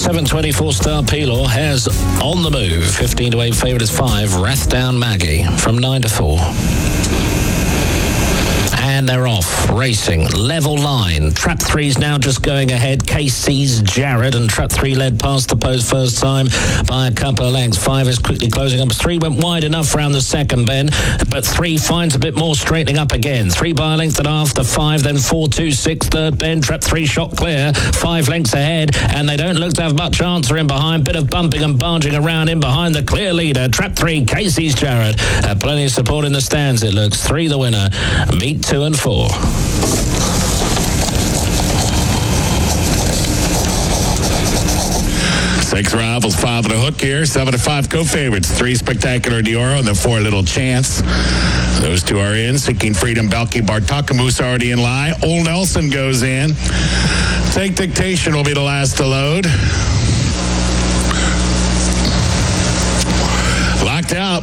724 Star Pelor has On the Move. 15 to 8 favourite is 5. Rathdown Maggie from 9 to 4. And they're off, racing, level line. Trap 3's now just going ahead. KC's Jared, and Trap 3 led past the post first time by a couple of lengths. 5 is quickly closing up. 3 went wide enough round the second bend, but 3 finds a bit more straightening up again. 3 by a length and after 5, then 4, 2, 6, third bend. Trap 3 shot clear, 5 lengths ahead, and they don't look to have much answer in behind. Bit of bumping and barging around in behind the clear leader. Trap 3, KC's Jared. Plenty of support in the stands, it looks. 3 the winner. Meet 2 and 4. 6 Rivals, 5 and a hook here. 7 to 5 co-favorites. 3 Spectacular Dioro and the 4 Little Chance. Those 2 are in. Seeking Freedom, Belky Bartakamoose already in line. Old Nelson goes in. Take Dictation will be the last to load. Locked out.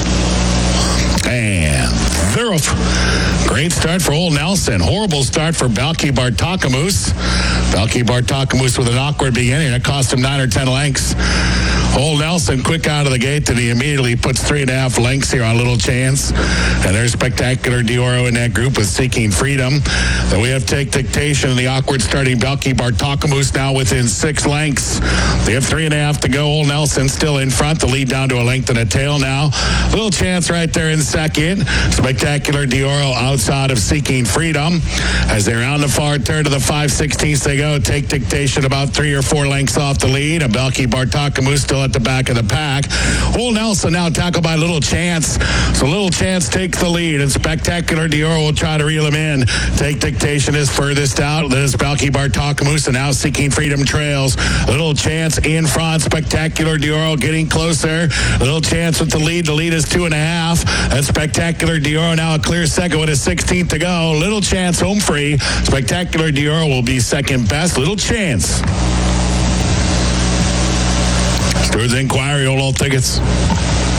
And they're off. Great start for Old Nelson. Horrible start for Belky Bartakamoose. Belky Bartakamoose with an awkward beginning. It cost him 9 or 10 lengths. Old Nelson quick out of the gate, and he immediately puts 3.5 lengths here on Little Chance. And there's Spectacular Dioro in that group with Seeking Freedom. Then we have Take Dictation and the awkward starting Belky Bartakamoose now within 6 lengths. They have 3.5 to go. Old Nelson still in front. The lead down to a length and a tail now. Little Chance right there in second. Spectacular Dioro outside of Seeking Freedom. As they round the far turn to the 5/16 they go. Take Dictation about 3 or 4 lengths off the lead. And Belky Bartakamoose still at the back of the pack. Old Nelson now tackled by Little Chance. So Little Chance takes the lead, and Spectacular Dioro will try to reel him in. Take Dictation is furthest out. Then it's Belky Bartakamoose, and now Seeking Freedom trails. Little Chance in front. Spectacular Dioro getting closer. Little Chance with the lead. The lead is 2.5. And Spectacular Dioro now a clear second with a 16th to go. Little Chance home free. Spectacular Dioro will be second best. Little Chance. Stewards Inquiry, all tickets.